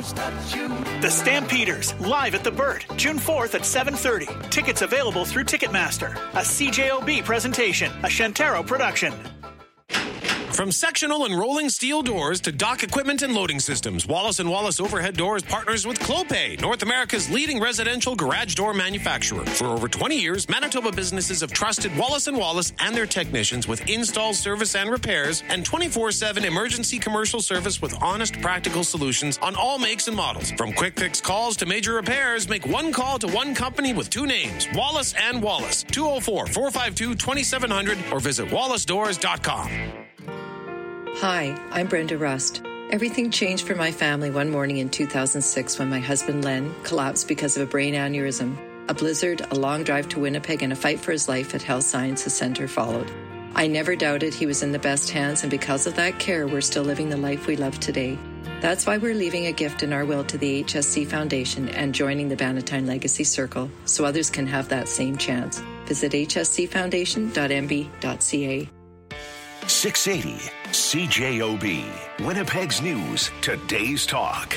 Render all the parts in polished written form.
The Stampeders, live at the Burt, June 4th at 7:30. Tickets available through Ticketmaster. A CJOB presentation, a Shantaro production. From sectional and rolling steel doors to dock equipment and loading systems, Wallace & Wallace Overhead Doors partners with Clopay, North America's leading residential garage door manufacturer. For over 20 years, Manitoba businesses have trusted Wallace & Wallace and their technicians with install, service, and repairs, and 24/7 emergency commercial service with honest, practical solutions on all makes and models. From quick fix calls to major repairs, make one call to one company with two names, Wallace & Wallace, 204-452-2700, or visit wallacedoors.com. Hi, I'm Brenda Rust. Everything changed for my family one morning in 2006 when my husband Len collapsed because of a brain aneurysm. A blizzard, a long drive to Winnipeg, and a fight for his life at Health Sciences Centre followed. I never doubted he was in the best hands, and because of that care, we're still living the life we love today. That's why we're leaving a gift in our will to the HSC Foundation and joining the Bannatyne Legacy Circle so others can have that same chance. Visit hscfoundation.mb.ca. 680 CJOB, Winnipeg's News, today's talk.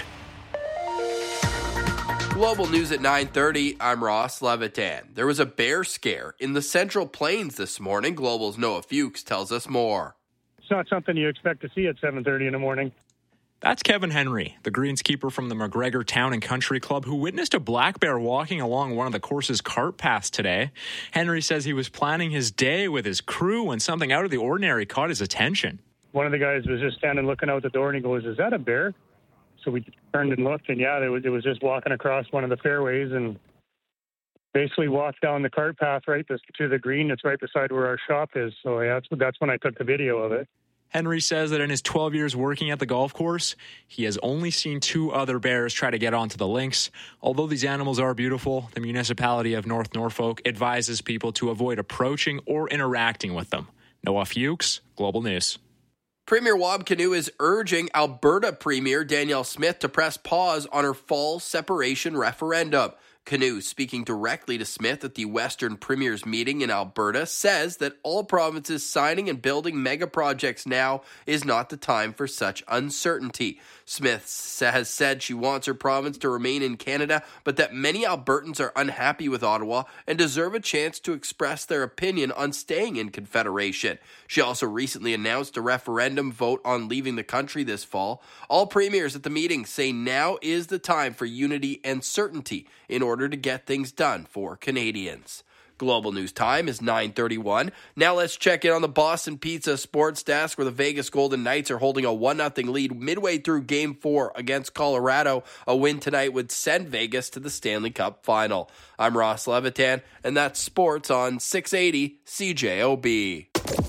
Global News at 9:30, I'm Ross Levitan. There was a bear scare in the Central Plains this morning. Global's Noah Fuchs tells us more. It's not something you expect to see at 7:30 in the morning. That's Kevin Henry, the greenskeeper from the McGregor Town and Country Club, who witnessed a black bear walking along one of the course's cart paths today. Henry says he was planning his day with his crew when something out of the ordinary caught his attention. One of the guys was just standing looking out the door, and he goes, "Is that a bear?" So we turned and looked, and yeah, it was just walking across one of the fairways and basically walked down the cart path right to the green that's right beside where our shop is. So yeah, that's when I took the video of it. Henry says that in his 12 years working at the golf course, he has only seen 2 other bears try to get onto the links. Although these animals are beautiful, the municipality of North Norfolk advises people to avoid approaching or interacting with them. Noah Fuchs, Global News. Premier Wab Kinew is urging Alberta Premier Danielle Smith to press pause on her fall separation referendum. Kinew, speaking directly to Smith at the Western Premiers meeting in Alberta, says that all provinces signing and building mega projects now is not the time for such uncertainty. Smith has said she wants her province to remain in Canada, but that many Albertans are unhappy with Ottawa and deserve a chance to express their opinion on staying in Confederation. She also recently announced a referendum vote on leaving the country this fall. All premiers at the meeting say now is the time for unity and certainty in order to get things done for Canadians. Global News time is 9:31. Now let's check in on the Boston Pizza Sports Desk, where the Vegas Golden Knights are holding a 1-0 lead midway through Game 4 against Colorado. A win tonight would send Vegas to the Stanley Cup Final. I'm Ross Levitan, and that's sports on 680 CJOB.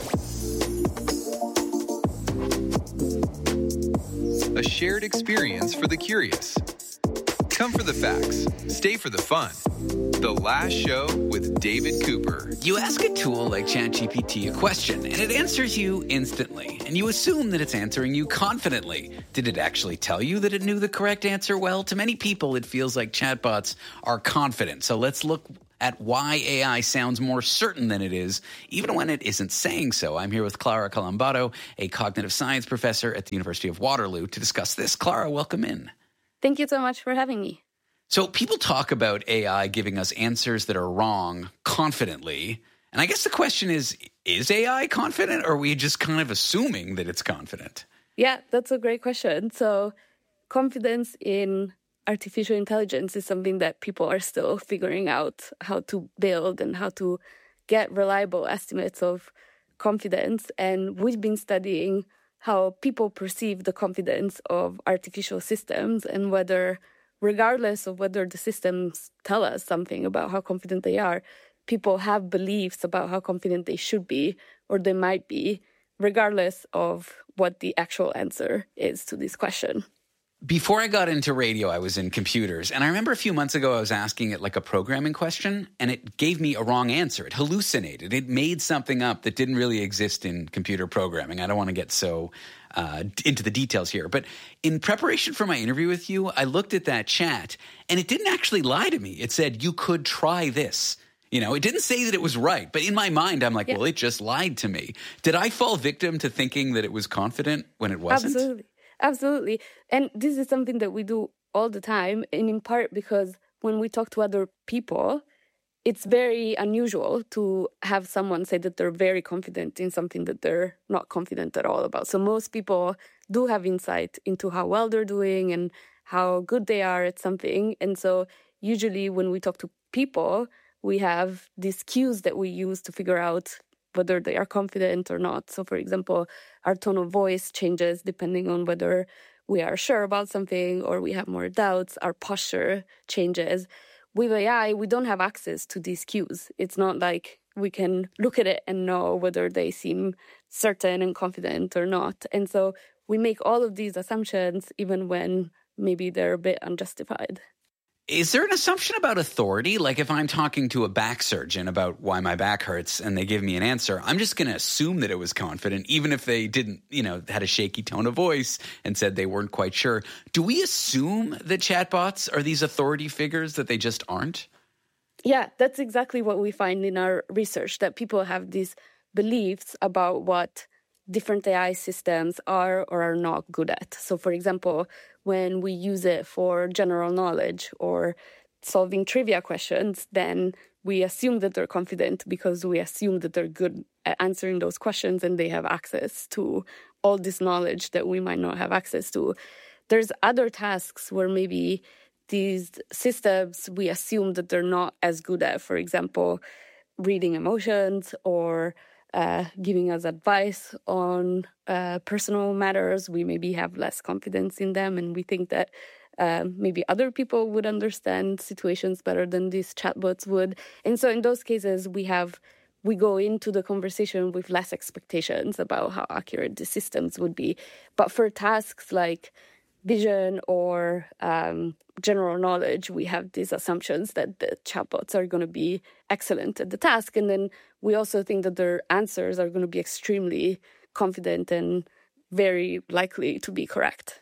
A shared experience for the curious. Come for the facts, stay for the fun. The Last Show with David Cooper. You ask a tool like ChatGPT a question, and it answers you instantly. And you assume that it's answering you confidently. Did it actually tell you that it knew the correct answer? Well, to many people, it feels like chatbots are confident. So let's look at why AI sounds more certain than it is, even when it isn't saying so. I'm here with Clara Colombato, a cognitive science professor at the University of Waterloo, to discuss this. Clara, welcome in. Thank you so much for having me. So people talk about AI giving us answers that are wrong confidently. And I guess the question is AI confident, or are we just kind of assuming that it's confident? Yeah, that's a great question. So confidence in artificial intelligence is something that people are still figuring out how to build and how to get reliable estimates of confidence. And we've been studying how people perceive the confidence of artificial systems and whether, regardless of whether the systems tell us something about how confident they are, people have beliefs about how confident they should be or they might be, regardless of what the actual answer is to this question. Before I got into radio, I was in computers. And I remember a few months ago, I was asking it like a programming question, and it gave me a wrong answer. It hallucinated. It made something up that didn't really exist in computer programming. I don't want to get so into the details here. But in preparation for my interview with you, I looked at that chat, and it didn't actually lie to me. It said, you could try this. You know, it didn't say that it was right. But in my mind, I'm like, well, it just lied to me. Did I fall victim to thinking that it was confident when it wasn't? Absolutely. And this is something that we do all the time, and in part because when we talk to other people, it's very unusual to have someone say that they're very confident in something that they're not confident at all about. So most people do have insight into how well they're doing and how good they are at something. And so usually when we talk to people, we have these cues that we use to figure out whether they are confident or not. So for example, our tone of voice changes depending on whether we are sure about something or we have more doubts. Our posture changes. With AI, we don't have access to these cues. It's not like we can look at it and know whether they seem certain and confident or not. And so we make all of these assumptions even when maybe they're a bit unjustified. Is there an assumption about authority? Like if I'm talking to a back surgeon about why my back hurts and they give me an answer, I'm just going to assume that it was confident, even if they didn't, had a shaky tone of voice and said they weren't quite sure. Do we assume that chatbots are these authority figures that they just aren't? Yeah, that's exactly what we find in our research, that people have these beliefs about what different AI systems are or are not good at. So, for example, when we use it for general knowledge or solving trivia questions, then we assume that they're confident because we assume that they're good at answering those questions and they have access to all this knowledge that we might not have access to. There's other tasks where maybe these systems, we assume that they're not as good at, for example, reading emotions or giving us advice on personal matters. We maybe have less confidence in them, and we think that maybe other people would understand situations better than these chatbots would. And so in those cases, we go into the conversation with less expectations about how accurate the systems would be. But for tasks like vision or general knowledge, we have these assumptions that the chatbots are going to be excellent at the task. And then we also think that their answers are going to be extremely confident and very likely to be correct.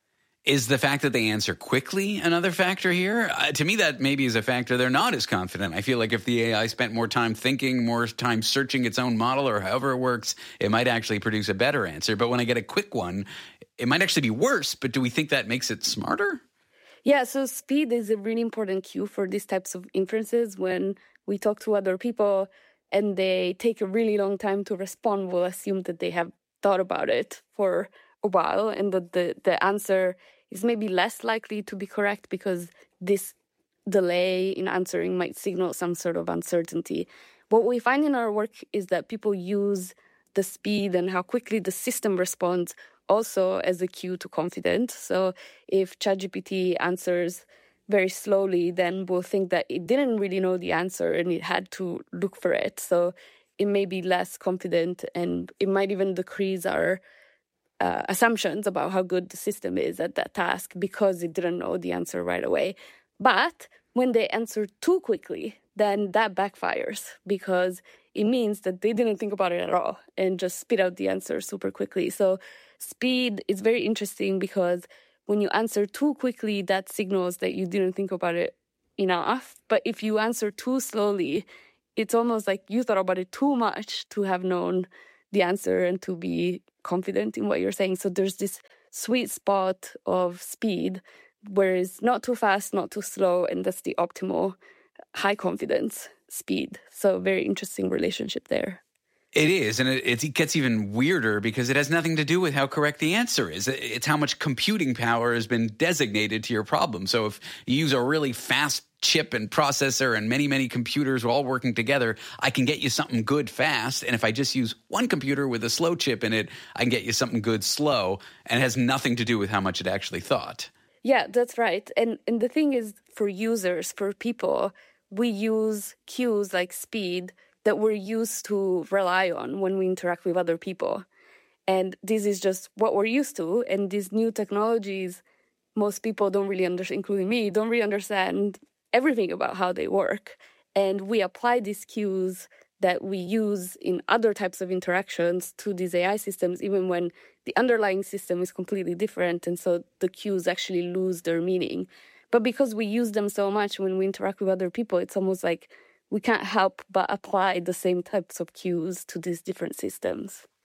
Is the fact that they answer quickly another factor here? To me, that maybe is a factor they're not as confident. I feel like if the AI spent more time thinking, more time searching its own model or however it works, it might actually produce a better answer. But when I get a quick one, it might actually be worse. But do we think that makes it smarter? Yeah, so speed is a really important cue for these types of inferences. When we talk to other people and they take a really long time to respond, we'll assume that they have thought about it for a while and that the answer is maybe less likely to be correct because this delay in answering might signal some sort of uncertainty. What we find in our work is that people use the speed and how quickly the system responds also as a cue to confidence. So if ChatGPT answers very slowly, then we'll think that it didn't really know the answer and it had to look for it. So it may be less confident and it might even decrease our assumptions about how good the system is at that task because it didn't know the answer right away. But when they answer too quickly, then that backfires because it means that they didn't think about it at all and just spit out the answer super quickly. So speed is very interesting because when you answer too quickly, that signals that you didn't think about it enough. But if you answer too slowly, it's almost like you thought about it too much to have known the answer and to be confident in what you're saying. So there's this sweet spot of speed where it's not too fast, not too slow, and that's the optimal high confidence speed. So very interesting relationship there. It is, and it gets even weirder because it has nothing to do with how correct the answer is. It's how much computing power has been designated to your problem. So if you use a really fast chip and processor and many, many computers all working together, I can get you something good fast. And if I just use one computer with a slow chip in it, I can get you something good slow. And it has nothing to do with how much it actually thought. Yeah, that's right. And the thing is, for users, for people, we use cues like speed that we're used to rely on when we interact with other people. And this is just what we're used to. And these new technologies, most people don't really understand, including me, don't really understand everything about how they work. And we apply these cues that we use in other types of interactions to these AI systems, even when the underlying system is completely different. And so the cues actually lose their meaning. But because we use them so much when we interact with other people, it's almost like we can't help but apply the same types of cues to these different systems.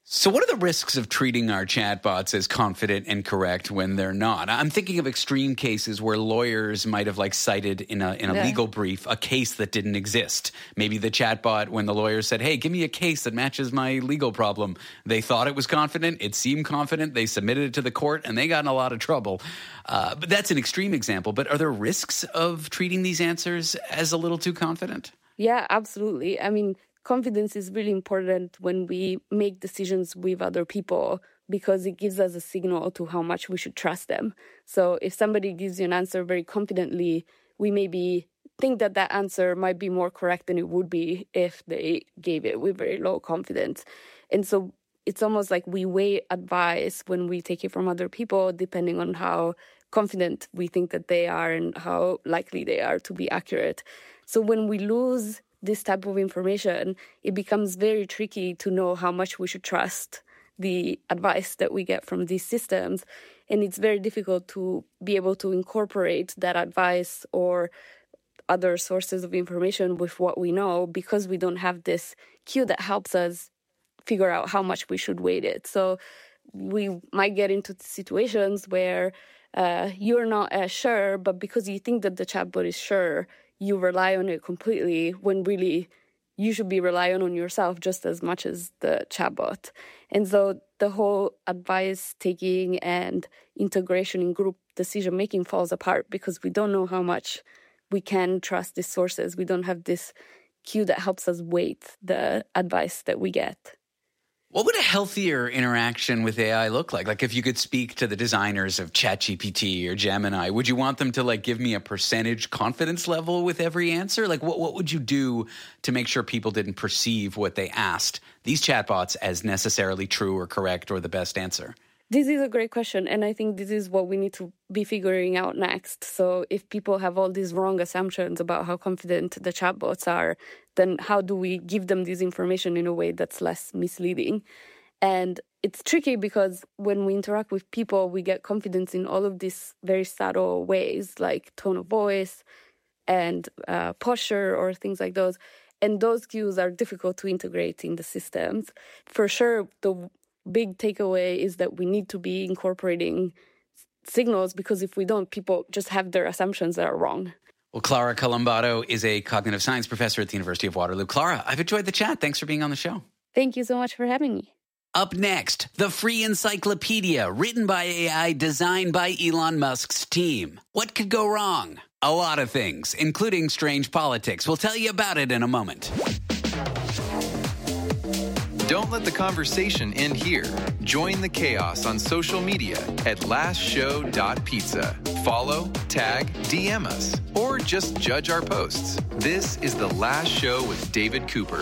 So what are the risks of treating our chatbots as confident and correct when they're not? I'm thinking of extreme cases where lawyers might have cited in a legal brief a case that didn't exist. Maybe the chatbot, when the lawyer said, hey, give me a case that matches my legal problem, they thought it was confident, it seemed confident, they submitted it to the court, and they got in a lot of trouble. But that's an extreme example. But are there risks of treating these answers as a little too confident? Yeah, absolutely. I mean, confidence is really important when we make decisions with other people because it gives us a signal to how much we should trust them. So if somebody gives you an answer very confidently, we maybe think that that answer might be more correct than it would be if they gave it with very low confidence. And so it's almost like we weigh advice when we take it from other people depending on how confident we think that they are and how likely they are to be accurate. So when we lose this type of information, it becomes very tricky to know how much we should trust the advice that we get from these systems. And it's very difficult to be able to incorporate that advice or other sources of information with what we know because we don't have this cue that helps us figure out how much we should weight it. So we might get into situations where you're not as sure, but because you think that the chatbot is sure, you rely on it completely when really you should be relying on yourself just as much as the chatbot. And so the whole advice taking and integration in group decision-making falls apart because we don't know how much we can trust these sources. We don't have this cue that helps us weight the advice that we get. What would a healthier interaction with AI look like? Like if you could speak to the designers of ChatGPT or Gemini, would you want them to give me a percentage confidence level with every answer? What would you do to make sure people didn't perceive what they asked these chatbots as necessarily true or correct or the best answer? This is a great question, and I think this is what we need to be figuring out next. So if people have all these wrong assumptions about how confident the chatbots are, then how do we give them this information in a way that's less misleading? And it's tricky because when we interact with people, we get confidence in all of these very subtle ways, like tone of voice and posture or things like those. And those cues are difficult to integrate in the systems. For sure, the big takeaway is that we need to be incorporating signals because if we don't, people just have their assumptions that are wrong. Well, Clara Colombato is a cognitive science professor at the University of Waterloo. Clara, I've enjoyed the chat. Thanks for being on the show. Thank you so much for having me. Up next, the free encyclopedia written by AI, designed by Elon Musk's team. What could go wrong? A lot of things, including strange politics. We'll tell you about it in a moment. Don't let the conversation end here. Join the chaos on social media at lastshow.pizza. Follow, tag, DM us, or just judge our posts. This is The Last Show with David Cooper.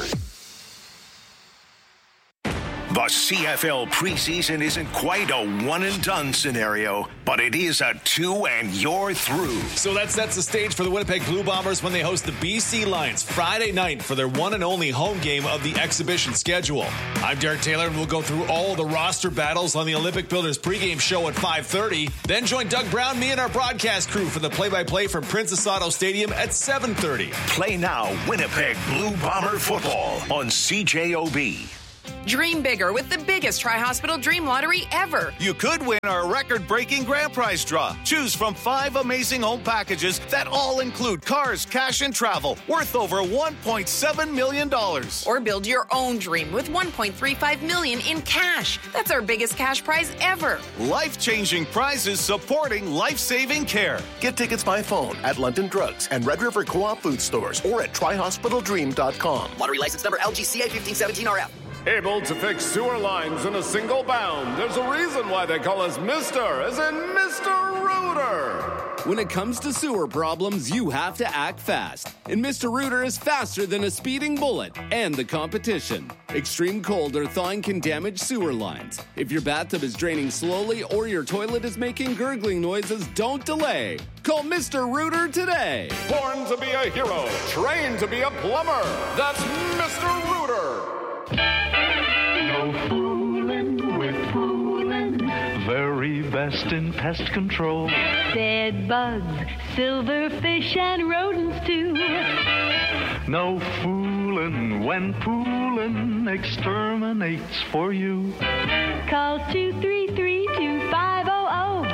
The CFL preseason isn't quite a one-and-done scenario, but it is a two and you're through. So that sets the stage for the Winnipeg Blue Bombers when they host the BC Lions Friday night for their one and only home game of the exhibition schedule. I'm Derek Taylor, and we'll go through all the roster battles on the Olympic Builders pregame show at 5:30. Then join Doug Brown, me, and our broadcast crew for the play-by-play from Princess Auto Stadium at 7:30. Play now Winnipeg Blue Bomber football on CJOB. Dream bigger with the biggest Tri-Hospital Dream Lottery ever. You could win our record-breaking grand prize draw. Choose from 5 amazing home packages that all include cars, cash, and travel worth over $1.7 million. Or build your own dream with $1.35 million in cash. That's our biggest cash prize ever. Life-changing prizes supporting life-saving care. Get tickets by phone at London Drugs and Red River Co-op food stores or at TriHospitalDream.com. Lottery license number LGCA 1517RF. Able to fix sewer lines in a single bound. There's a reason why they call us Mr. as in Mr. Rooter. When it comes to sewer problems, you have to act fast. And Mr. Rooter is faster than a speeding bullet and the competition. Extreme cold or thawing can damage sewer lines. If your bathtub is draining slowly or your toilet is making gurgling noises, don't delay. Call Mr. Rooter today. Born to be a hero, trained to be a plumber. That's Mr. Rooter. No fooling with fooling, very best in pest control. Bed bugs, silverfish, and rodents too. No foolin' when poolin' exterminates for you. Call 233-2500.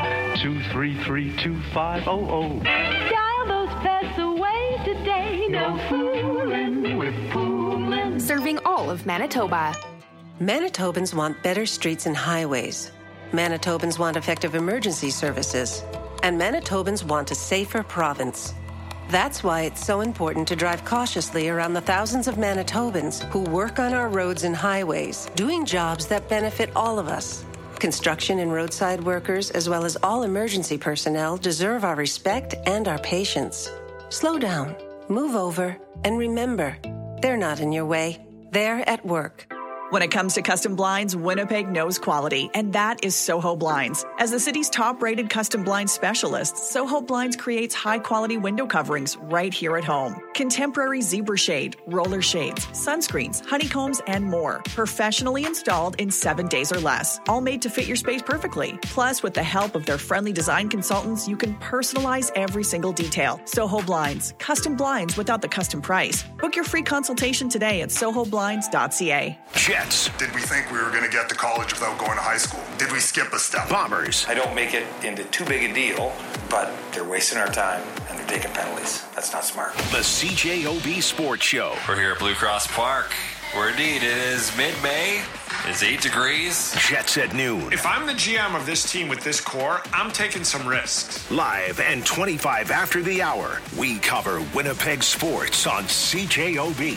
233-2500. Dial those pests away today. No foolin' with poolin'. Serving all of Manitoba. Manitobans want better streets and highways. Manitobans want effective emergency services. And Manitobans want a safer province. That's why it's so important to drive cautiously around the thousands of Manitobans who work on our roads and highways, doing jobs that benefit all of us. Construction and roadside workers, as well as all emergency personnel, deserve our respect and our patience. Slow down, move over, and remember, they're not in your way. They're at work. When it comes to custom blinds, Winnipeg knows quality, and that is Soho Blinds. As the city's top-rated custom blinds specialist, Soho Blinds creates high-quality window coverings right here at home. Contemporary zebra shade, roller shades, sunscreens, honeycombs, and more. Professionally installed in 7 days or less. All made to fit your space perfectly. Plus, with the help of their friendly design consultants, you can personalize every single detail. Soho Blinds. Custom blinds without the custom price. Book your free consultation today at sohoblinds.ca. Did we think we were going to get to college without going to high school? Did we skip a step? Bombers. I don't make it into too big a deal, but they're wasting our time and they're taking penalties. That's not smart. The CJOB Sports Show. We're here at Blue Cross Park, where indeed it is mid-May. It's 8 degrees. Jets at noon. If I'm the GM of this team with this core, I'm taking some risks. Live and 25 after the hour, we cover Winnipeg sports on CJOB.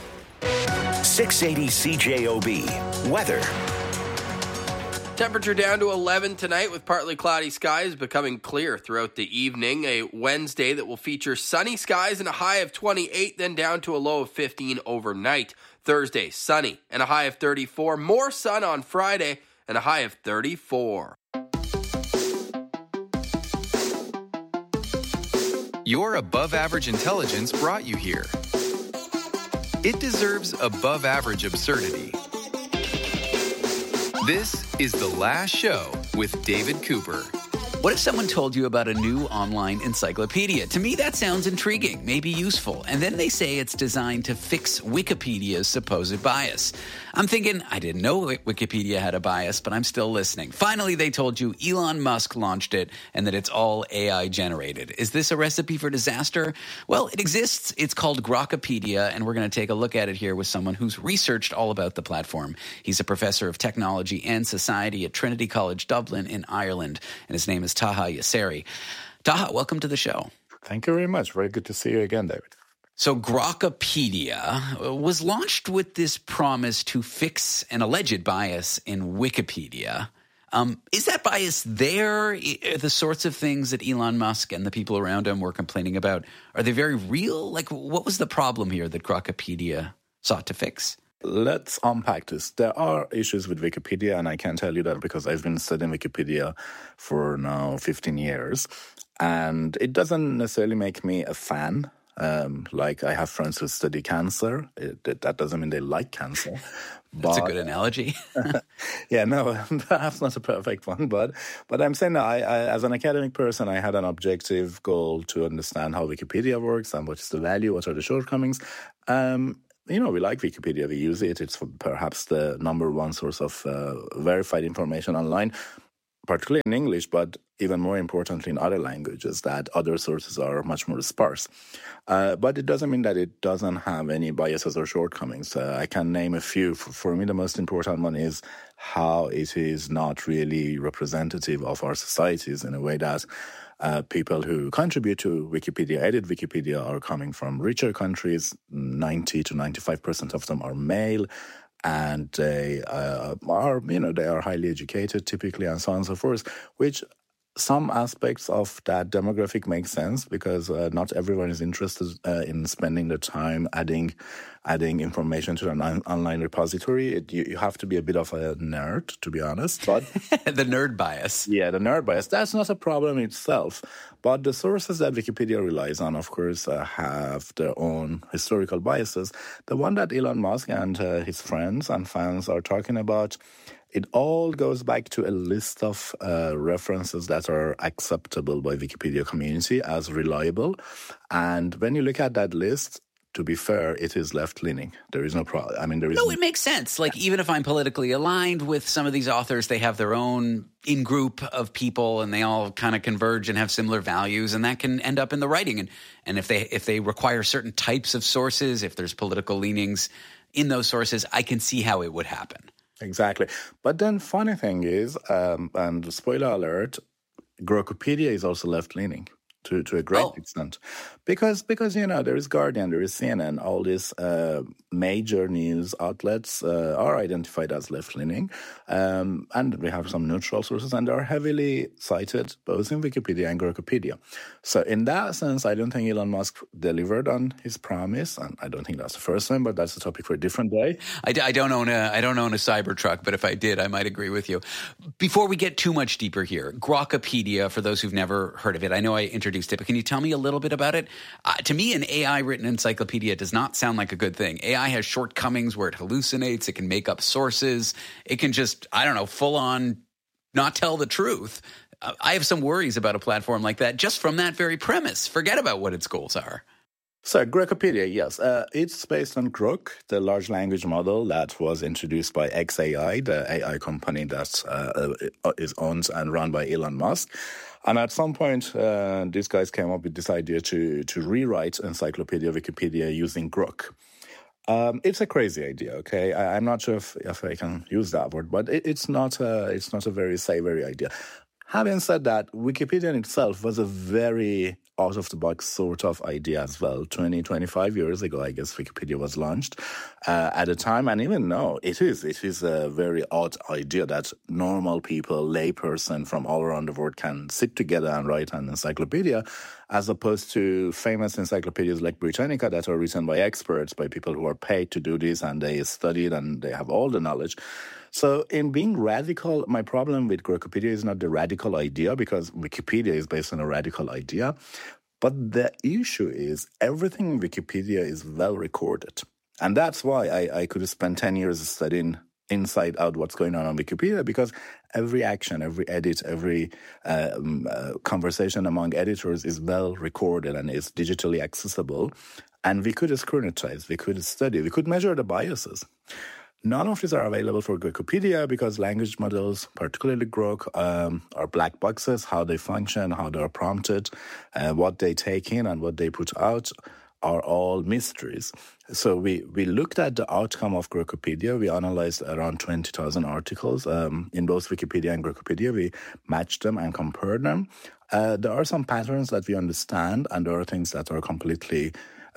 680 CJOB. Weather. Temperature down to 11 tonight with partly cloudy skies, becoming clear throughout the evening. A Wednesday that will feature sunny skies and a high of 28, then down to a low of 15 overnight. Thursday, sunny and a high of 34. More sun on Friday and a high of 34. Your above-average intelligence brought you here. It deserves above-average absurdity. This is The Last Show with David Cooper. What if someone told you about a new online encyclopedia? To me, that sounds intriguing, maybe useful. And then they say it's designed to fix Wikipedia's supposed bias. I'm thinking, I didn't know Wikipedia had a bias, but I'm still listening. Finally, they told you Elon Musk launched it and that it's all AI generated. Is this a recipe for disaster? Well, it exists. It's called Grokpedia, and we're going to take a look at it here with someone who's researched all about the platform. He's a professor of technology and society at Trinity College Dublin in Ireland, and his name is Taha Yasseri. Taha, welcome to the show. Thank you very much. Very good to see you again, David. So Grokpedia was launched with this promise to fix an alleged bias in Wikipedia. Is that bias there? The sorts of things that Elon Musk and the people around him were complaining about, are they very real? Like, what was the problem here that Grokpedia sought to fix? Let's unpack this. There are issues with Wikipedia, and I can tell you that because I've been studying Wikipedia for now 15 years, and it doesn't necessarily make me a fan. Like I have friends who study cancer. That doesn't mean they like cancer. That's a good analogy. Yeah, no, perhaps not a perfect one, but I'm saying that I, as an academic person, I had an objective goal to understand how Wikipedia works and what's the value, what are the shortcomings. We like Wikipedia, we use it. It's perhaps the number one source of verified information online, particularly in English, but even more importantly in other languages that other sources are much more sparse. But it doesn't mean that it doesn't have any biases or shortcomings. I can name a few. For me, the most important one is how it is not really representative of our societies in a way that people who contribute to Wikipedia, edit Wikipedia, are coming from richer countries. 90 to 95% of them are male. And they are highly educated typically, and so on and so forth, which some aspects of that demographic make sense because not everyone is interested in spending the time adding information to an online repository. You have to be a bit of a nerd, to be honest. But the nerd bias. Yeah, the nerd bias. That's not a problem itself. But the sources that Wikipedia relies on, of course, have their own historical biases. The one that Elon Musk and his friends and fans are talking about It all goes back to a list of references that are acceptable by Wikipedia community as reliable. And when you look at that list, to be fair, it is left-leaning. There is no problem. I mean, No, it makes sense. Like, even if I'm politically aligned with some of these authors, they have their own in-group of people, and they all kind of converge and have similar values, and that can end up in the writing. And if they require certain types of sources, if there's political leanings in those sources, I can see how it would happen. Exactly. But then funny thing is, and spoiler alert, Grokopedia is also left-leaning. To a great extent. Because there is Guardian, there is CNN, all these major news outlets are identified as left-leaning. And we have some neutral sources, and they are heavily cited both in Wikipedia and Grokopedia. So in that sense, I don't think Elon Musk delivered on his promise, and I don't think that's the first time, but that's a topic for a different day. I don't own a Cybertruck, but if I did, I might agree with you. Before we get too much deeper here, Grokopedia, for those who've never heard of it, I know I introduced it, but can you tell me a little bit about it? To me, an AI-written encyclopedia does not sound like a good thing. AI has shortcomings where it hallucinates, it can make up sources, it can just, full-on not tell the truth. I have some worries about a platform like that just from that very premise. Forget about what its goals are. So Grokopedia, yes. It's based on Grok, the large language model that was introduced by xAI, the AI company that is owned and run by Elon Musk. And at some point, these guys came up with this idea to rewrite Encyclopedia Wikipedia using Grok. It's a crazy idea, okay? I'm not sure if I can use that word, but it's not a very savory idea. Having said that, Wikipedia in itself was a very out-of-the-box sort of idea as well. 25 years ago, I guess, Wikipedia was launched at the time. And even now, it is a very odd idea that normal people, layperson from all around the world can sit together and write an encyclopedia, as opposed to famous encyclopedias like Britannica that are written by experts, by people who are paid to do this, and they studied and they have all the knowledge. So in being radical, my problem with Grokopedia is not the radical idea, because Wikipedia is based on a radical idea. But the issue is everything in Wikipedia is well recorded. And that's why I could spend 10 years studying inside out what's going on Wikipedia, because every action, every edit, every conversation among editors is well recorded and is digitally accessible. And we could scrutinize, we could study, we could measure the biases. None of these are available for Grokopedia because language models, particularly Grok, are black boxes. How they function, how they are prompted, what they take in and what they put out are all mysteries. So we looked at the outcome of Grokopedia. We analyzed around 20,000 articles in both Wikipedia and Grokopedia. We matched them and compared them. There are some patterns that we understand, and there are things that are completely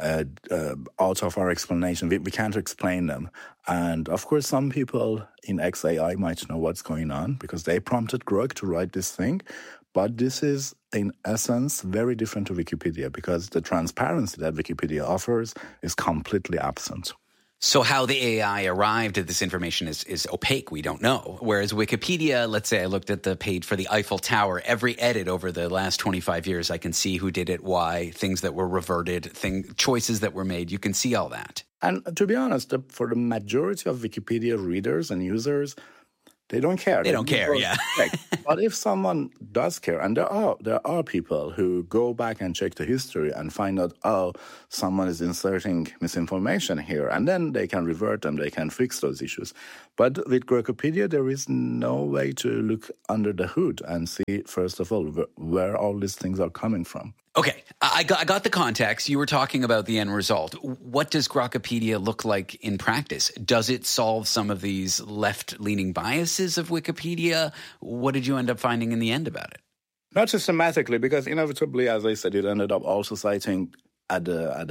out of our explanation. We can't explain them. And of course, some people in xAI might know what's going on because they prompted Grok to write this thing. But this is, in essence, very different to Wikipedia because the transparency that Wikipedia offers is completely absent. So how the AI arrived at this information is opaque. We don't know. Whereas Wikipedia, let's say I looked at the page for the Eiffel Tower, every edit over the last 25 years, I can see who did it, why, things that were reverted, choices that were made. You can see all that. And to be honest, for the majority of Wikipedia readers and users, they don't care. They don't care, yeah. But if someone does care, and there are people who go back and check the history and find out, someone is inserting misinformation here, and then they can revert them, they can fix those issues. But with Grokopedia, there is no way to look under the hood and see, first of all, where all these things are coming from. Okay, I got the context. You were talking about the end result. What does Grokopedia look like in practice? Does it solve some of these left-leaning biases of Wikipedia? What did you end up finding in the end about it? Not systematically, because inevitably, as I said, it ended up also citing at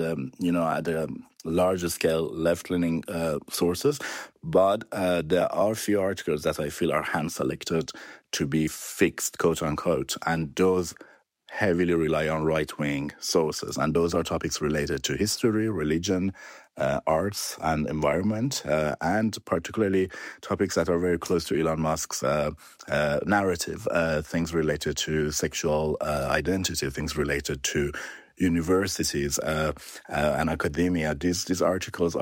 a larger scale left-leaning sources. But there are few articles that I feel are hand-selected to be fixed, quote-unquote, and those heavily rely on right-wing sources. And those are topics related to history, religion, arts, and environment, and particularly topics that are very close to Elon Musk's narrative, things related to sexual identity, things related to universities and academia. These articles are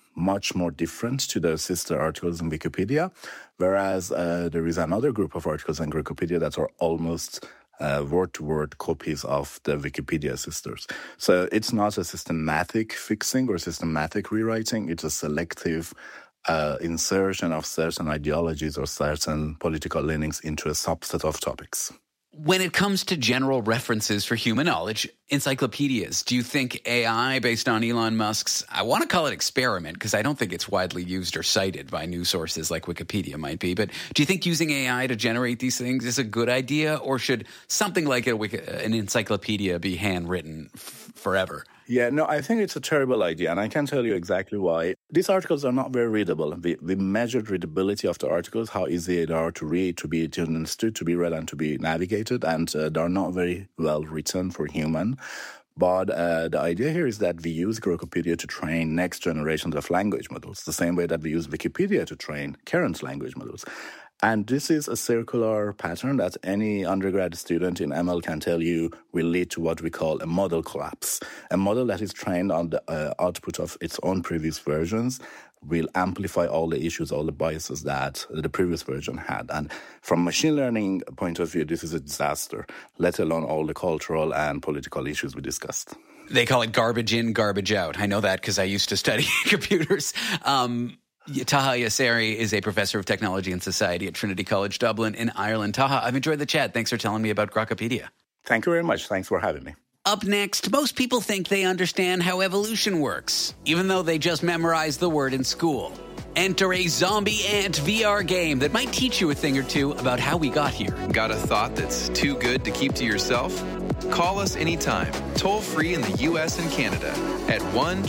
much more different to the sister articles in Wikipedia, whereas there is another group of articles in Wikipedia that are almost word-to-word copies of the Wikipedia sisters. So it's not a systematic fixing or systematic rewriting. It's a selective insertion of certain ideologies or certain political leanings into a subset of topics. When it comes to general references for human knowledge, encyclopedias, do you think AI based on Elon Musk's, I want to call it experiment because I don't think it's widely used or cited by news sources like Wikipedia might be, but do you think using AI to generate these things is a good idea, or should something like an encyclopedia be handwritten forever? Yeah, no, I think it's a terrible idea, and I can tell you exactly why. These articles are not very readable. We measured readability of the articles, how easy they are to read, to be understood, to be read, and to be navigated, and they're not very well written for human. But the idea here is that we use Wikipedia to train next generations of language models, the same way that we use Wikipedia to train current language models. And this is a circular pattern that any undergrad student in ML can tell you will lead to what we call a model collapse. A model that is trained on the output of its own previous versions will amplify all the issues, all the biases that the previous version had. And from a machine learning point of view, this is a disaster, let alone all the cultural and political issues we discussed. They call it garbage in, garbage out. I know that because I used to study computers. Taha Yasseri is a professor of technology and society at Trinity College Dublin in Ireland. Taha, I've enjoyed the chat. Thanks for telling me about Grokopedia. Thank you very much. Thanks for having me. Up next, most people think they understand how evolution works, even though they just memorized the word in school. Enter a zombie ant VR game that might teach you a thing or two about how we got here. Got a thought that's too good to keep to yourself? Call us anytime, toll free in the U.S. and Canada at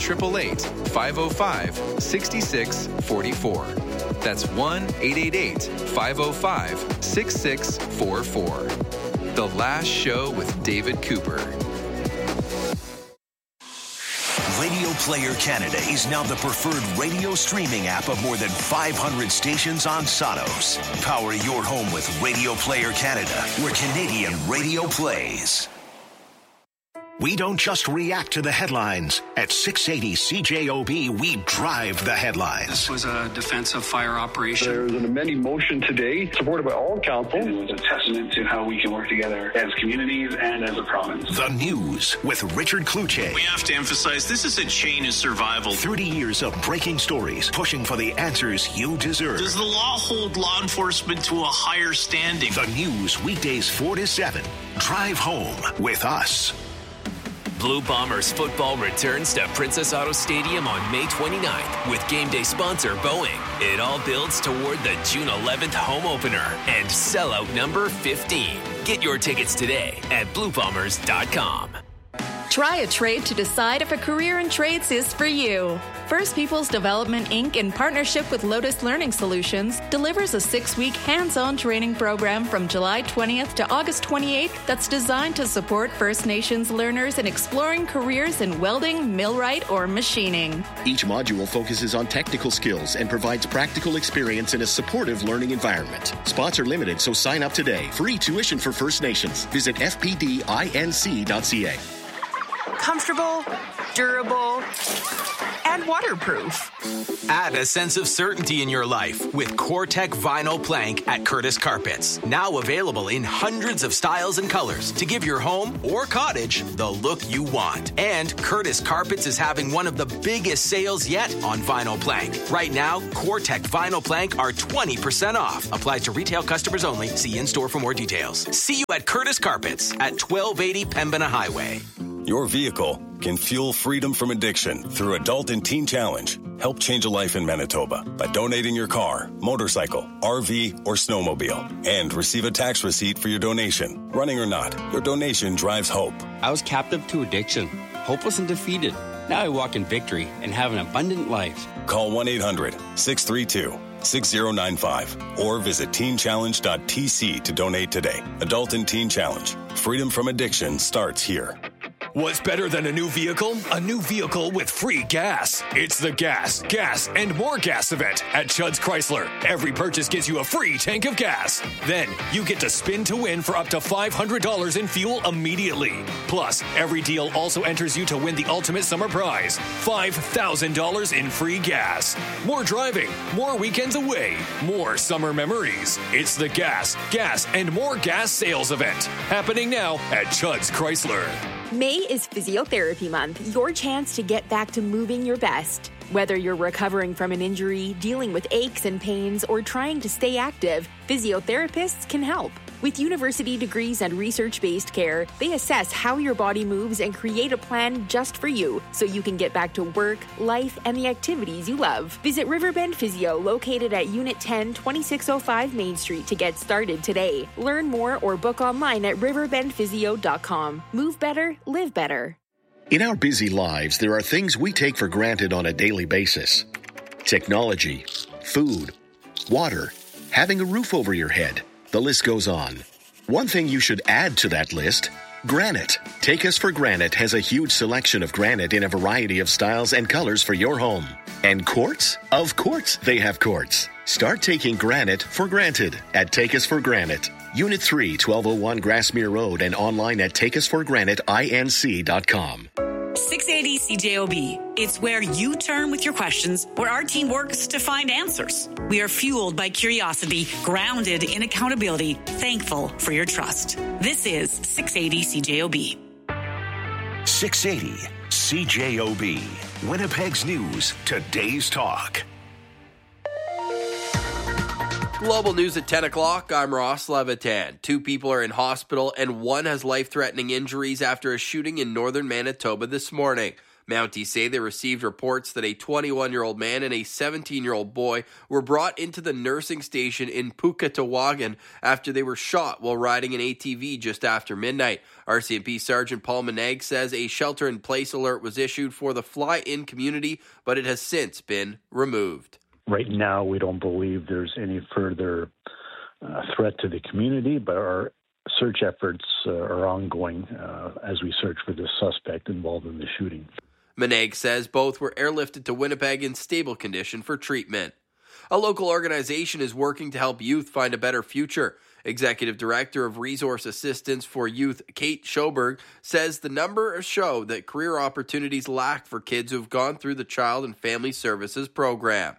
1-888-505-6644. That's 1-888-505-6644. The Last Show with David Cooper. Radio Player Canada is now the preferred radio streaming app of more than 500 stations on Sonos. Power your home with Radio Player Canada, where Canadian radio plays. We don't just react to the headlines. At 680 CJOB, we drive the headlines. This was a defensive fire operation. There's an amending motion today, supported by all council. It was a testament to how we can work together as communities and as a province. The news with Richard Kluche. We have to emphasize this is a chain of survival. 30 years of breaking stories, pushing for the answers you deserve. Does the law hold law enforcement to a higher standing? The news, weekdays 4 to 7. Drive home with us. Blue Bombers football returns to Princess Auto Stadium on May 29th with game day sponsor Boeing. It all builds toward the June 11th home opener and sellout number 15. Get your tickets today at bluebombers.com. Try a trade to decide if a career in trades is for you. First Peoples Development, Inc., in partnership with Lotus Learning Solutions, delivers a 6-week hands-on training program from July 20th to August 28th that's designed to support First Nations learners in exploring careers in welding, millwright, or machining. Each module focuses on technical skills and provides practical experience in a supportive learning environment. Sponsor limited, so sign up today. Free tuition for First Nations. Visit fpdinc.ca. Comfortable, durable, and waterproof. Add a sense of certainty in your life with CoreTech Vinyl Plank at Curtis Carpets. Now available in hundreds of styles and colors to give your home or cottage the look you want. And Curtis Carpets is having one of the biggest sales yet on vinyl plank. Right now, CoreTech Vinyl Plank are 20% off. Applies to retail customers only. See in-store for more details. See you at Curtis Carpets at 1280 Pembina Highway. Your vehicle can fuel freedom from addiction through Adult and Teen Challenge. Help change a life in Manitoba by donating your car, motorcycle, RV, or snowmobile. And receive a tax receipt for your donation. Running or not, your donation drives hope. I was captive to addiction, hopeless and defeated. Now I walk in victory and have an abundant life. Call 1-800-632-6095 or visit teenchallenge.tc to donate today. Adult and Teen Challenge. Freedom from addiction starts here. What's better than a new vehicle? A new vehicle with free gas. It's the Gas, and More Gas event at Chudd's Chrysler. Every purchase gets you a free tank of gas. Then you get to spin to win for up to $500 in fuel immediately. Plus, every deal also enters you to win the ultimate summer prize, $5,000 in free gas. More driving, more weekends away, more summer memories. It's the Gas, and More Gas sales event happening now at Chudd's Chrysler. May is Physiotherapy Month, your chance to get back to moving your best. Whether you're recovering from an injury, dealing with aches and pains, or trying to stay active, physiotherapists can help. With university degrees and research-based care, they assess how your body moves and create a plan just for you, so you can get back to work, life, and the activities you love. Visit Riverbend Physio, located at Unit 10, 2605 Main Street, to get started today. Learn more or book online at riverbendphysio.com. Move better, live better. In our busy lives, there are things we take for granted on a daily basis. Technology, food, water, having a roof over your head. The list goes on. One thing you should add to that list, granite. Take Us for Granite has a huge selection of granite in a variety of styles and colors for your home. And quartz? Of course they have quartz. Start taking granite for granted at Take Us for Granite. Unit 3, 1201 Grassmere Road, and online at takeusforgraniteinc.com. 680 CJOB. It's where you turn with your questions, where our team works to find answers. We are fueled by curiosity, grounded in accountability, thankful for your trust. This is 680 CJOB. 680 CJOB. Winnipeg's News, today's talk. Global news at 10 o'clock. I'm Ross Levitan. 2 people are in hospital and 1 has life-threatening injuries after a shooting in northern Manitoba this morning. Mounties say they received reports that a 21-year-old man and a 17-year-old boy were brought into the nursing station in Pukatawagan after they were shot while riding an ATV just after midnight. RCMP Sergeant Paul Meneg says a shelter-in-place alert was issued for the fly-in community, but it has since been removed. Right now, we don't believe there's any further threat to the community, but our search efforts are ongoing as we search for the suspect involved in the shooting. Meneg says both were airlifted to Winnipeg in stable condition for treatment. A local organization is working to help youth find a better future. Executive Director of Resource Assistance for Youth, Kate Schoberg, says the numbers show that career opportunities lack for kids who have gone through the Child and Family Services program.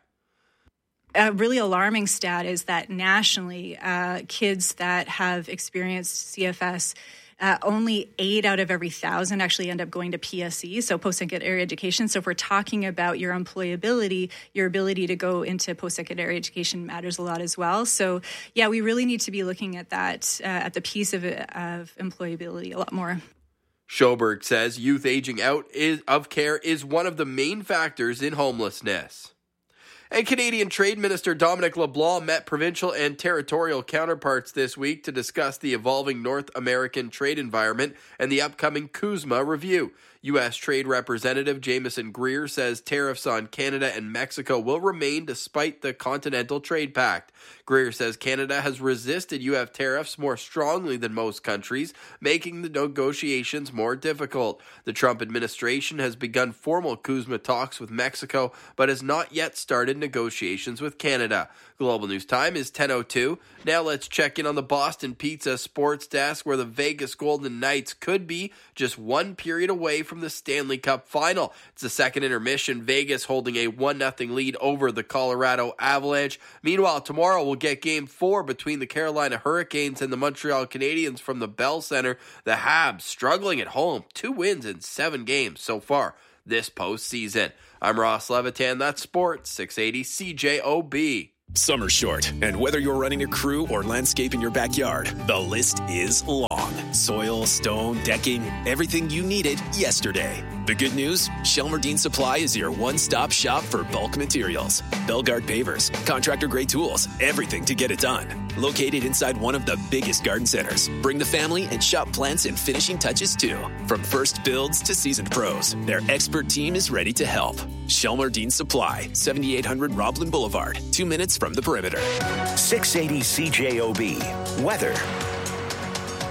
A really alarming stat is that nationally, kids that have experienced CFS, only 8 out of every 1,000 actually end up going to PSE, so post-secondary education. So if we're talking about your employability, your ability to go into post-secondary education matters a lot as well. So yeah, we really need to be looking at that, at the piece of employability a lot more. Schoberg says youth aging out of care is one of the main factors in homelessness. And Canadian Trade Minister Dominic LeBlanc met provincial and territorial counterparts this week to discuss the evolving North American trade environment and the upcoming CUSMA review. U.S. Trade Representative Jameson Greer says tariffs on Canada and Mexico will remain despite the Continental Trade Pact. Greer says Canada has resisted U.S. tariffs more strongly than most countries, making the negotiations more difficult. The Trump administration has begun formal CUSMA talks with Mexico, but has not yet started negotiations with Canada. Global News Time is 10:02. Now let's check in on the Boston Pizza Sports Desk, where the Vegas Golden Knights could be just one period away from the Stanley Cup final. It's the second intermission, Vegas holding a 1-0 lead over the Colorado Avalanche. Meanwhile, tomorrow we'll get Game 4 between the Carolina Hurricanes and the Montreal Canadiens from the Bell Center. The Habs struggling at home, 2 wins in 7 games so far this postseason. I'm Ross Levitan, that's Sports 680 CJOB. Summer's short, and whether you're running a crew or landscape in your backyard, the list is long. Soil, stone, decking, everything you needed yesterday. The good news? Shelmerdine Supply is your one-stop shop for bulk materials. Belgard pavers, contractor-grade tools, everything to get it done. Located inside one of the biggest garden centers. Bring the family and shop plants and finishing touches too. From first builds to seasoned pros, their expert team is ready to help. Shelmerdine Supply, 7800 Roblin Boulevard, 2 minutes from the perimeter. 680 CJOB. Weather.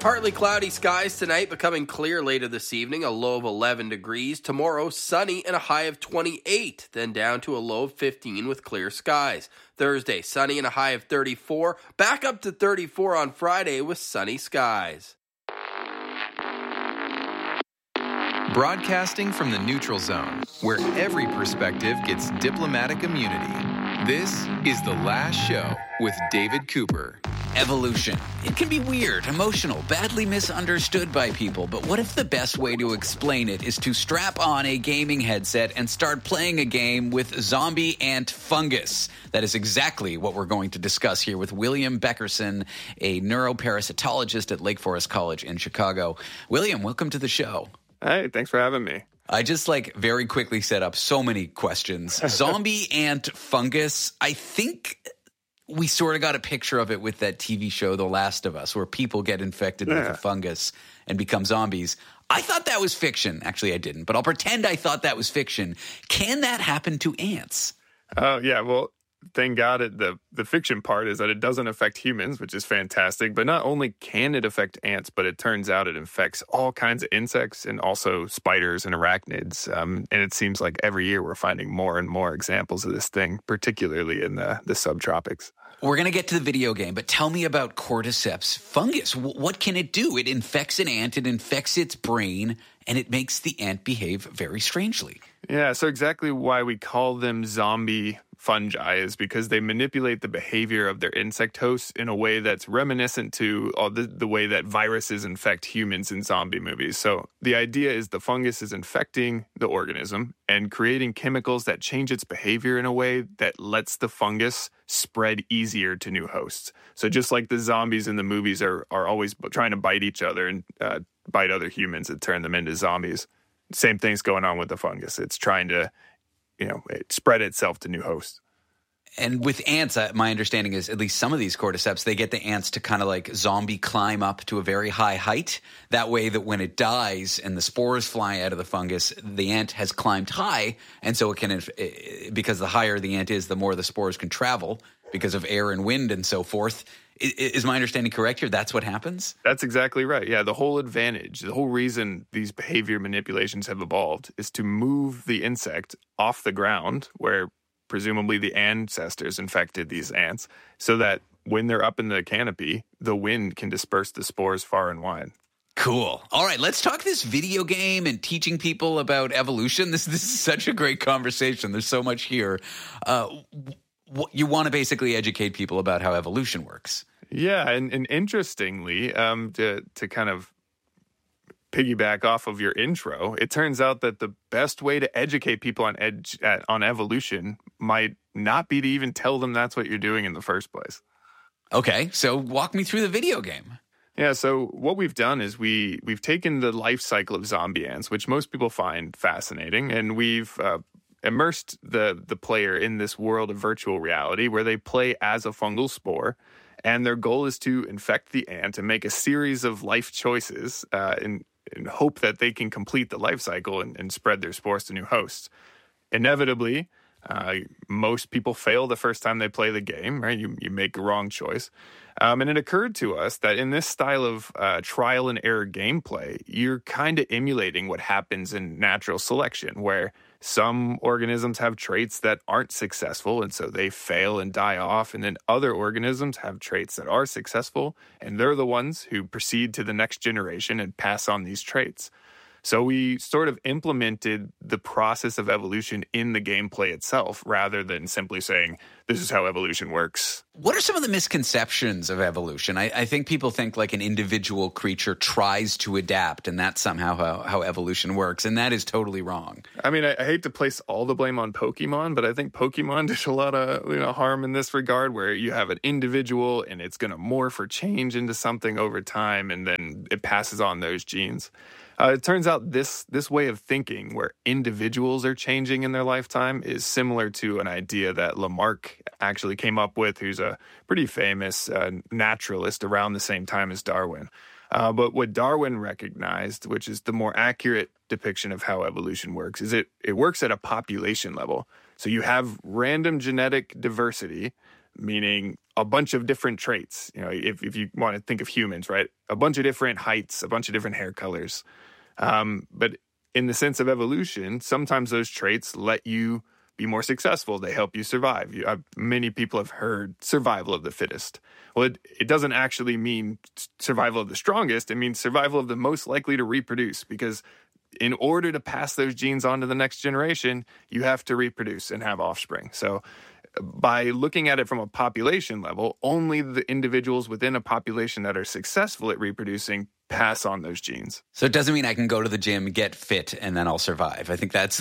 Partly cloudy skies tonight, becoming clear later this evening, a low of 11 degrees. Tomorrow, sunny and a high of 28, then down to a low of 15 with clear skies. Thursday, sunny and a high of 34, back up to 34 on Friday with sunny skies. Broadcasting from the neutral zone, where every perspective gets diplomatic immunity. This is The Last Show with David Cooper. Evolution. It can be weird, emotional, badly misunderstood by people, but what if the best way to explain it is to strap on a gaming headset and start playing a game with zombie ant fungus? That is exactly what we're going to discuss here with William Beckerson, a neuroparasitologist at Lake Forest College in Chicago. William, welcome to the show. Hey, thanks for having me. I just very quickly set up so many questions. Zombie ant fungus, I think we sort of got a picture of it with that TV show, The Last of Us, where people get infected with a fungus and become zombies. I thought that was fiction. Actually, I didn't, but I'll pretend I thought that was fiction. Can that happen to ants? Oh, yeah. Well, thank God the fiction part is that it doesn't affect humans, which is fantastic. But not only can it affect ants, but it turns out it infects all kinds of insects and also spiders and arachnids. And it seems like every year we're finding more and more examples of this thing, particularly in the subtropics. We're going to get to the video game, but tell me about cordyceps fungus. What can it do? It infects an ant, it infects its brain, and it makes the ant behave very strangely. Yeah, so exactly why we call them zombie fungi is because they manipulate the behavior of their insect hosts in a way that's reminiscent to the way that viruses infect humans in zombie movies. So the idea is the fungus is infecting the organism and creating chemicals that change its behavior in a way that lets the fungus spread easier to new hosts. So just like the zombies in the movies are always trying to bite each other and bite other humans and turn them into zombies, same thing's going on with the fungus. It's trying to spread itself to new hosts. And with ants, my understanding is at least some of these cordyceps, they get the ants to kind of zombie climb up to a very high height. That way that when it dies and the spores fly out of the fungus, the ant has climbed high. And so it can, because the higher the ant is, the more the spores can travel because of air and wind and so forth. Is my understanding correct here? That's what happens? That's exactly right. Yeah, the whole advantage, the whole reason these behavior manipulations have evolved is to move the insect off the ground where presumably the ancestors infected these ants so that when they're up in the canopy, the wind can disperse the spores far and wide. Cool. All right, let's talk this video game and teaching people about evolution. This is such a great conversation. There's so much here. You want to basically educate people about how evolution works. Yeah, and interestingly, to kind of piggyback off of your intro, it turns out that the best way to educate people on evolution might not be to even tell them that's what you're doing in the first place. Okay, so walk me through the video game. Yeah, so what we've done is we've taken the life cycle of zombie ants, which most people find fascinating, and we've immersed the player in this world of virtual reality where they play as a fungal spore, and their goal is to infect the ant and make a series of life choices in hope that they can complete the life cycle and spread their spores to new hosts. Inevitably, most people fail the first time they play the game, right? You make a wrong choice. And it occurred to us that in this style of trial and error gameplay, you're kind of emulating what happens in natural selection, where some organisms have traits that aren't successful, and so they fail and die off. And then other organisms have traits that are successful, and they're the ones who proceed to the next generation and pass on these traits. So we sort of implemented the process of evolution in the gameplay itself rather than simply saying, this is how evolution works. What are some of the misconceptions of evolution? I think people think like an individual creature tries to adapt, and that's somehow how evolution works, and that is totally wrong. I mean, I hate to place all the blame on Pokemon, but I think Pokemon did a lot of harm in this regard, where you have an individual and it's going to morph or change into something over time, and then it passes on those genes. It turns out this way of thinking, where individuals are changing in their lifetime, is similar to an idea that Lamarck actually came up with, who's a pretty famous naturalist around the same time as Darwin. But what Darwin recognized, which is the more accurate depiction of how evolution works, is it works at a population level. So you have random genetic diversity, meaning a bunch of different traits. You know, if you want to think of humans, right? A bunch of different heights, a bunch of different hair colors. But in the sense of evolution, sometimes those traits let you be more successful. They help you survive. Many people have heard survival of the fittest. Well, it doesn't actually mean survival of the strongest. It means survival of the most likely to reproduce, because in order to pass those genes on to the next generation, you have to reproduce and have offspring. So by looking at it from a population level, only the individuals within a population that are successful at reproducing pass on those genes. So it doesn't mean I can go to the gym, get fit, and then I'll survive. I think that's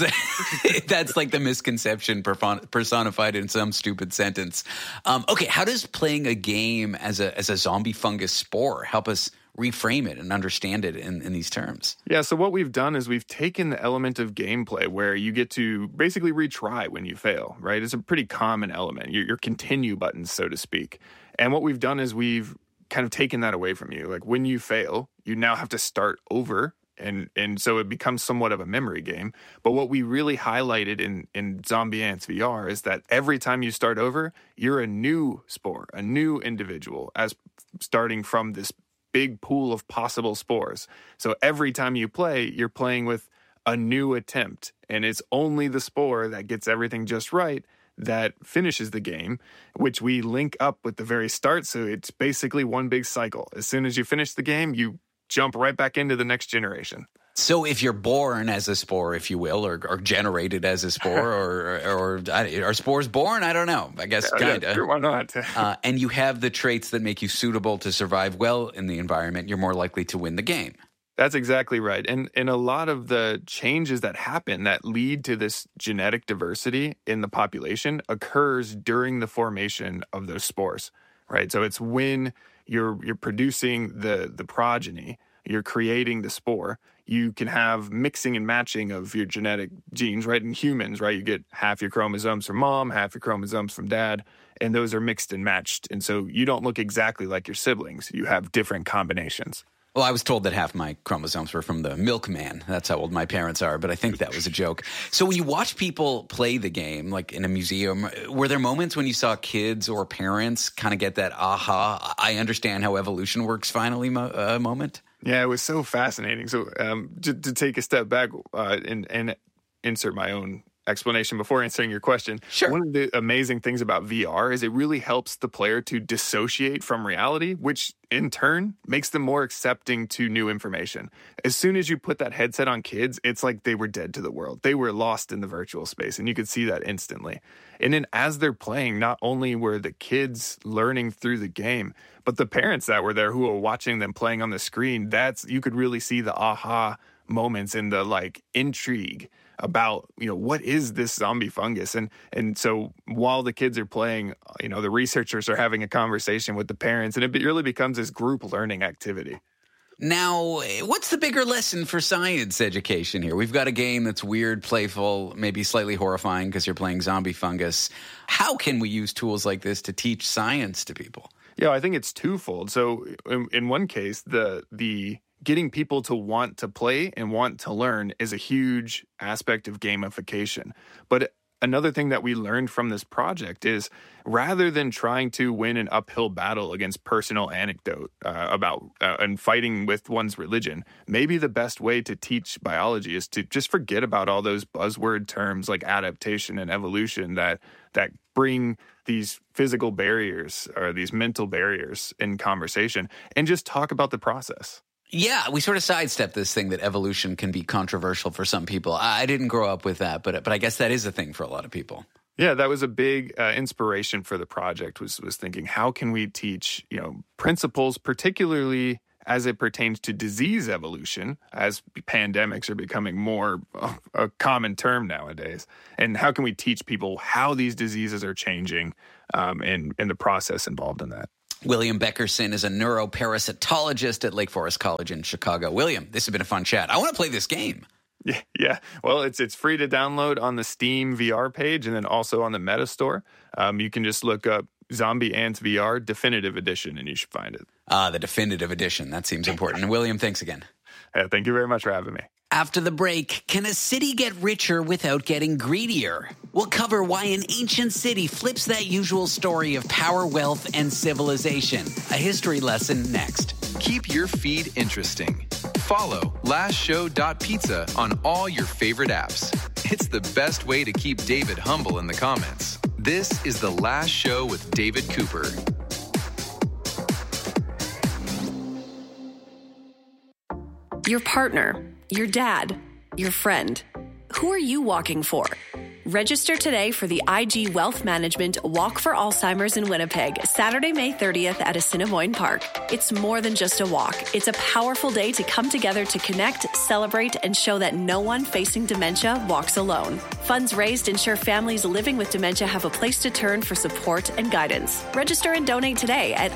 like the misconception personified in some stupid sentence. Okay, how does playing a game as a zombie fungus spore help us reframe it and understand it in these terms? Yeah, so what we've done is we've taken the element of gameplay where you get to basically retry when you fail, right? It's a pretty common element, your continue buttons, so to speak. And what we've done is we've kind of taken that away from you. Like when you fail, you now have to start over. And so it becomes somewhat of a memory game. But what we really highlighted in Zombie Ants VR is that every time you start over, you're a new spore, a new individual, as starting from this big pool of possible spores. So every time you play, you're playing with a new attempt. And it's only the spore that gets everything just right that finishes the game, which we link up with the very start. So it's basically one big cycle. As soon as you finish the game, you jump right back into the next generation. So if you're born as a spore, if you will, or generated as a spore, or are spores born? I don't know. I guess kind of. Yeah, sure, why not? And you have the traits that make you suitable to survive well in the environment, you're more likely to win the game. That's exactly right. And a lot of the changes that happen that lead to this genetic diversity in the population occurs during the formation of those spores, right? So it's when you're producing the progeny, you're creating the spore, you can have mixing and matching of your genetic genes, right? In humans, right? You get half your chromosomes from mom, half your chromosomes from dad, and those are mixed and matched. And so you don't look exactly like your siblings. You have different combinations. Well, I was told that half my chromosomes were from the milkman. That's how old my parents are, but I think that was a joke. So when you watch people play the game, like in a museum, were there moments when you saw kids or parents kind of get that aha, I understand how evolution works finally moment? Yeah, it was so fascinating. So to take a step back and insert my own explanation before answering your question. Sure. One of the amazing things about VR is it really helps the player to dissociate from reality, which in turn makes them more accepting to new information. As soon as you put that headset on kids, it's like they were dead to the world. They were lost in the virtual space, and you could see that instantly. And then as they're playing, not only were the kids learning through the game, but the parents that were there who were watching them playing on the screen, you could really see the aha moments and the like intrigue about, what is this zombie fungus? And so while the kids are playing, the researchers are having a conversation with the parents, and it really becomes this group learning activity. Now, what's the bigger lesson for science education here? We've got a game that's weird, playful, maybe slightly horrifying because you're playing zombie fungus. How can we use tools like this to teach science to people? Yeah, I think it's twofold. So in one case, the getting people to want to play and want to learn is a huge aspect of gamification. But another thing that we learned from this project is rather than trying to win an uphill battle against personal anecdote about and fighting with one's religion, maybe the best way to teach biology is to just forget about all those buzzword terms like adaptation and evolution that bring these physical barriers or these mental barriers in conversation and just talk about the process. Yeah, we sort of sidestep this thing that evolution can be controversial for some people. I didn't grow up with that, but I guess that is a thing for a lot of people. Yeah, that was a big inspiration for the project was thinking, how can we teach, principles, particularly as it pertains to disease evolution, as pandemics are becoming more a common term nowadays. And how can we teach people how these diseases are changing and the process involved in that? William Beckerson is a neuroparasitologist at Lake Forest College in Chicago. William, this has been a fun chat. I want to play this game. Yeah. Well, it's free to download on the Steam VR page and then also on the Meta Store. You can just look up Zombie Ants VR Definitive Edition and you should find it. The Definitive Edition. That seems important. William, thanks again. Thank you very much for having me. After the break, can a city get richer without getting greedier? We'll cover why an ancient city flips that usual story of power, wealth, and civilization. A history lesson next. Keep your feed interesting. Follow lastshow.pizza on all your favorite apps. It's the best way to keep David humble in the comments. This is The Last Show with David Cooper. Your partner, your dad, your friend. Who are you walking for? Register today for the IG Wealth Management Walk for Alzheimer's in Winnipeg, Saturday, May 30th at Assiniboine Park. It's more than just a walk. It's a powerful day to come together to connect, celebrate, and show that no one facing dementia walks alone. Funds raised ensure families living with dementia have a place to turn for support and guidance. Register and donate today at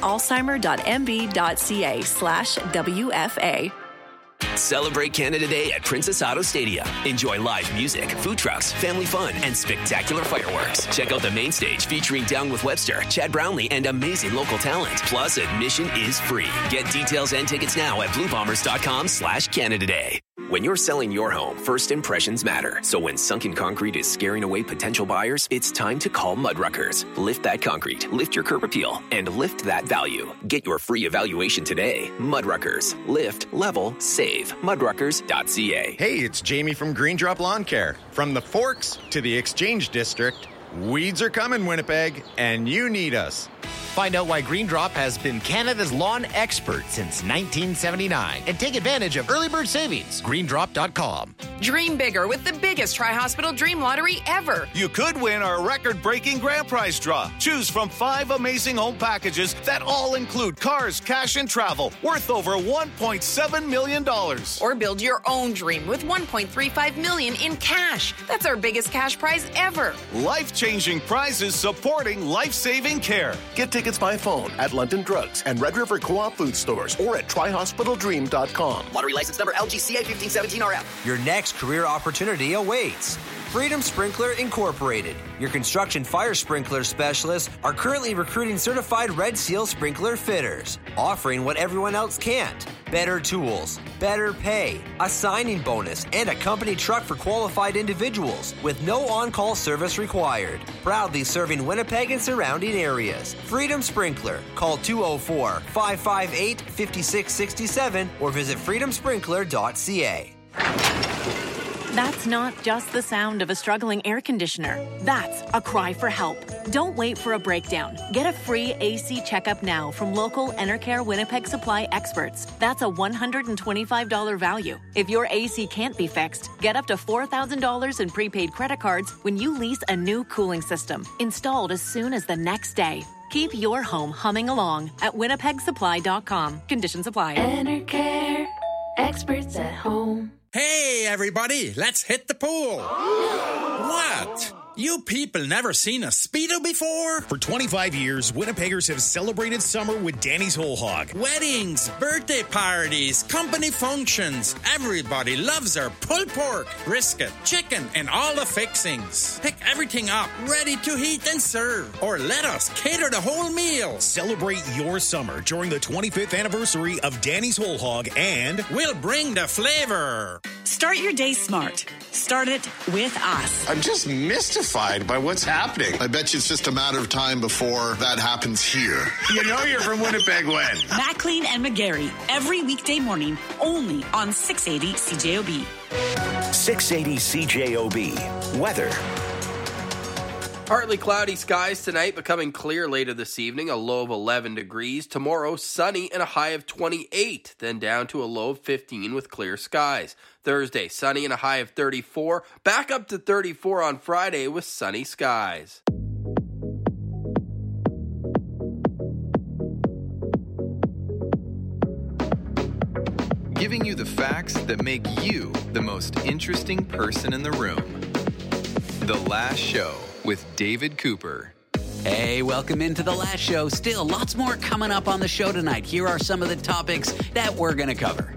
alzheimer.mb.ca/WFA. Celebrate Canada Day at Princess Auto Stadium. Enjoy live music, food trucks, family fun, and spectacular fireworks. Check out the main stage featuring Down with Webster, Chad Brownlee, and amazing local talent. Plus, admission is free. Get details and tickets now at bluebombers.com/Canada Day. When you're selling your home, first impressions matter. So when sunken concrete is scaring away potential buyers, it's time to call Mudruckers. Lift that concrete, lift your curb appeal, and lift that value. Get your free evaluation today. Mudruckers. Lift, level, save. Mudruckers.ca. Hey, it's Jamie from Green Drop Lawn Care. From the Forks to the Exchange District, weeds are coming, Winnipeg, and you need us. Find out why Green Drop has been Canada's lawn expert since 1979 and take advantage of early bird savings. GreenDrop.com. Dream bigger with the biggest Tri-Hospital Dream Lottery ever. You could win our record-breaking grand prize draw. Choose from 5 amazing home packages that all include cars, cash, and travel worth over $1.7 million. Or build your own dream with $1.35 million in cash. That's our biggest cash prize ever. Life-changing prizes supporting life-saving care. Get tickets by phone at London Drugs and Red River Co-op food stores or at TriHospitalDream.com. Lottery license number LGCA 1517RF. Your next career opportunity awaits. Freedom Sprinkler Incorporated, your construction fire sprinkler specialists, are currently recruiting certified Red Seal sprinkler fitters, offering what everyone else can't. Better tools, better pay, a signing bonus, and a company truck for qualified individuals with no on-call service required. Proudly serving Winnipeg and surrounding areas. Freedom Sprinkler. Call 204-558-5667 or visit freedomsprinkler.ca. That's not just the sound of a struggling air conditioner. That's a cry for help. Don't wait for a breakdown. Get a free AC checkup now from local Enercare Winnipeg Supply experts. That's a $125 value. If your AC can't be fixed, get up to $4,000 in prepaid credit cards when you lease a new cooling system, installed as soon as the next day. Keep your home humming along at winnipegsupply.com. Conditions apply. Enercare, experts at home. Hey, everybody, let's hit the pool. What? You people never seen a Speedo before? For 25 years, Winnipeggers have celebrated summer with Danny's Whole Hog. Weddings, birthday parties, company functions. Everybody loves our pulled pork, brisket, chicken, and all the fixings. Pick everything up, ready to heat and serve. Or let us cater the whole meal. Celebrate your summer during the 25th anniversary of Danny's Whole Hog, and we'll bring the flavor. Start your day smart. Start it with us. I'm just mystified by what's happening. I bet you it's just a matter of time before that happens here. You know you're from Winnipeg when? Maclean and McGarry, every weekday morning, only on 680 CJOB. 680 CJOB. Weather. Partly cloudy skies tonight, becoming clear later this evening, a low of 11 degrees. Tomorrow, sunny and a high of 28, then down to a low of 15 with clear skies. Thursday, sunny and a high of 34, back up to 34 on Friday with sunny skies. Giving you the facts that make you the most interesting person in the room. The Last Show with David Cooper. Hey, welcome into The Last Show. Still, lots more coming up on the show tonight. Here are some of the topics that we're going to cover.